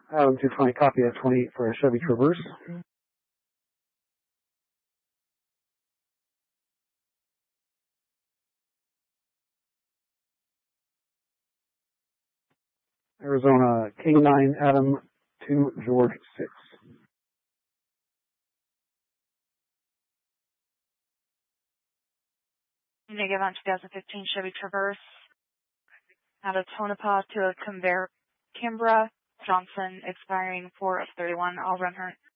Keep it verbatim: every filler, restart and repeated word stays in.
Adam two twenty, copy at twenty-eight for a Chevy Traverse. Arizona, King nine, Adam two, George six. Negative on twenty fifteen Chevy Traverse. Out of Tonopah to a Canberra, Johnson, expiring four of thirty-one. I'll run her